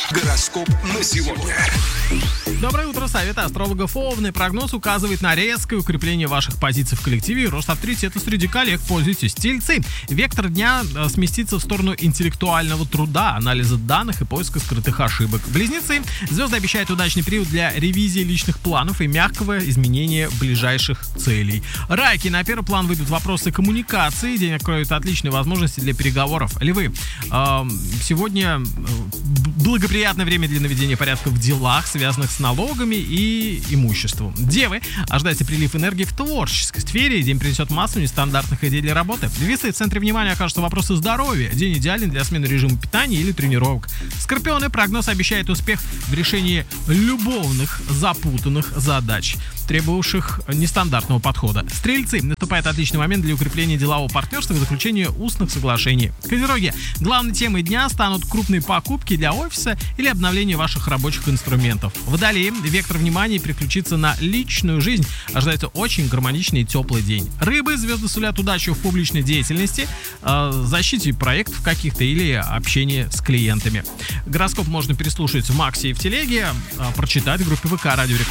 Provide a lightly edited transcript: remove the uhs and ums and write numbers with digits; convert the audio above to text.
Гороскоп на сегодня. Доброе утро, совет астрологов Овны. Прогноз указывает на резкое укрепление ваших позиций в коллективе и рост авторитета среди коллег. Пользуйтесь. Тельцы. Вектор дня сместится в сторону интеллектуального труда, анализа данных и поиска скрытых ошибок. Близнецы. Звезды обещают удачный период для ревизии личных планов и мягкого изменения ближайших целей. Раки. На первый план выйдут вопросы коммуникации. День откроет отличные возможности для переговоров. Львы. Сегодня благоприятное время для наведения порядка в делах, связанных с налогами и имуществом. Девы. Ожидайте прилив энергии в творческой сфере. День принесет массу нестандартных идей для работы. Весы. В центре внимания окажутся вопросы здоровья. День идеален для смены режима питания или тренировок. Скорпионы. Прогноз обещает успех в решении любовных, запутанных задач, требовавших нестандартного подхода. Стрельцы. Наступает отличный момент для укрепления делового партнерства и заключения устных соглашений. Козероги. Главной темой дня станут крупные покупки для офиса или обновление ваших рабочих инструментов. Водолеи. Вектор внимания переключится на личную жизнь. Ожидается очень гармоничный и теплый день. Рыбы. Звезды сулят удачу в публичной деятельности, защите проектов каких-то или общении с клиентами. Гороскоп можно переслушать в Максе и в Телеге, прочитать в группе ВК Радио Рекорд.